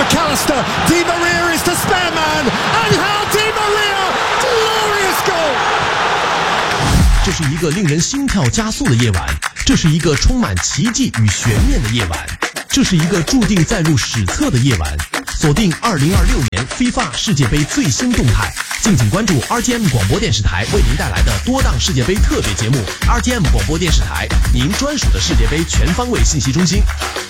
McAllister, Di Maria is the spare man, Angel Di Maria, glorious goal! 这是一个令人心跳加速的夜晚，这是一个充满奇迹与悬念的夜晚，这是一个注定载入史册的夜晚。锁定2026年 FIFA 世界杯最新动态，敬请关注 RTM 广播电视台为您带来的多档世界杯特别节目。RTM 广播电视台，您专属的世界杯全方位信息中心。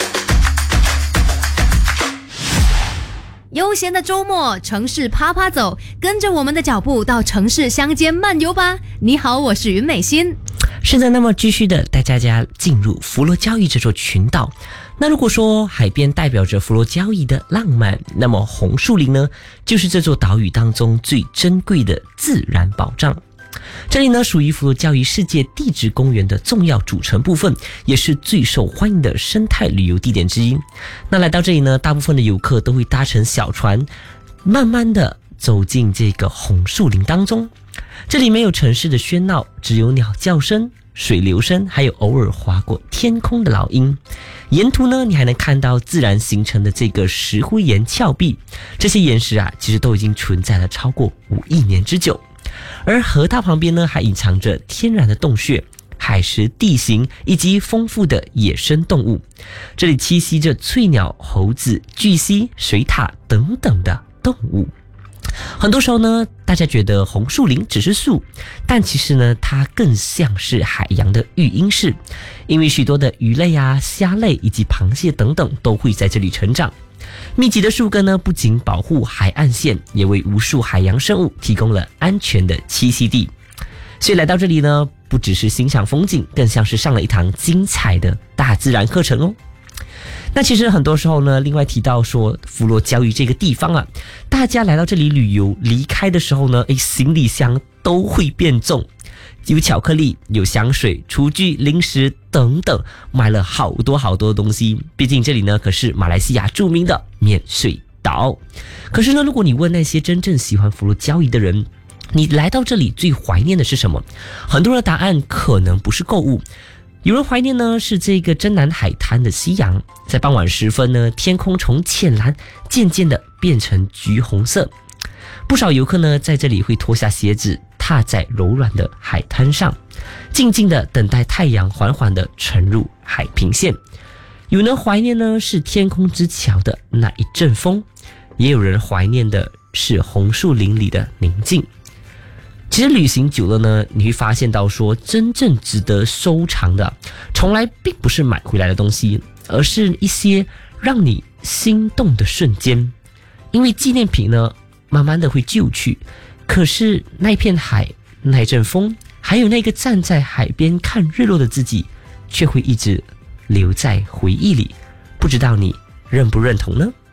悠闲的周末，城市趴趴走，跟着我们的脚步到城市乡间漫游吧。你好，我是云美心。 现在那么继续的带大家进入佛罗交易这座群岛。那如果说海边代表着佛罗交易的浪漫，那么红树林呢，就是这座岛屿当中最珍贵的自然保障。这里呢属于佛罗交易世界地质公园的重要组成部分，也是最受欢迎的生态旅游地点之一。那来到这里呢，大部分的游客都会搭乘小船，慢慢的走进这个红树林当中。这里没有城市的喧闹，只有鸟叫声、水流声，还有偶尔划过天空的老鹰。沿途呢，你还能看到自然形成的这个石灰岩峭壁，这些岩石啊，其实都已经存在了超过5亿年之久。而河道旁边呢，还隐藏着天然的洞穴、海蚀地形以及丰富的野生动物。这里栖息着翠鸟、猴子、巨蜥、水獭等等的动物。很多时候呢，大家觉得红树林只是树，但其实呢，它更像是海洋的育婴室，因为许多的鱼类啊、虾类以及螃蟹等等都会在这里成长。密集的树根呢，不仅保护海岸线，也为无数海洋生物提供了安全的栖息地。所以来到这里呢，不只是欣赏风景，更像是上了一堂精彩的大自然课程哦。那其实很多时候呢，另外提到说佛罗交易这个地方啊，大家来到这里旅游离开的时候呢，行李箱都会变重，有巧克力、有香水、厨具、零食等等，买了好多好多东西。毕竟这里呢可是马来西亚著名的免税岛。可是呢，如果你问那些真正喜欢佛罗交易的人，你来到这里最怀念的是什么？很多人的答案可能不是购物。有人怀念呢是这个真南海滩的夕阳，在傍晚时分呢，天空从浅蓝渐渐的变成橘红色。不少游客呢在这里会脱下鞋子，踏在柔软的海滩上，静静的等待太阳缓缓的沉入海平线。有人怀念呢是天空之桥的那一阵风，也有人怀念的是红树林里的宁静。其实旅行久了呢，你会发现到说，真正值得收藏的，从来并不是买回来的东西，而是一些让你心动的瞬间。因为纪念品呢，慢慢的会旧去，可是那片海、那阵风，还有那个站在海边看日落的自己，却会一直留在回忆里。不知道你认不认同呢？